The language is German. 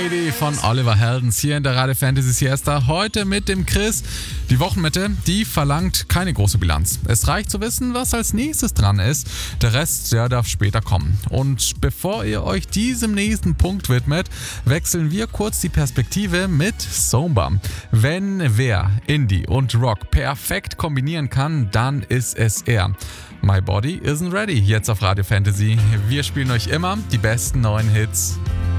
Lady von Oliver Heldens hier in der Radio Fantasy Siesta. Heute mit dem Chris. Die Wochenmitte, die verlangt keine große Bilanz. Es reicht zu wissen, was als nächstes dran ist. Der Rest, der darf später kommen. Und bevor ihr euch diesem nächsten Punkt widmet, wechseln wir kurz die Perspektive mit Somba. Wenn wer Indie und Rock perfekt kombinieren kann, dann ist es er. My Body Isn't Ready, jetzt auf Radio Fantasy. Wir spielen euch immer die besten neuen Hits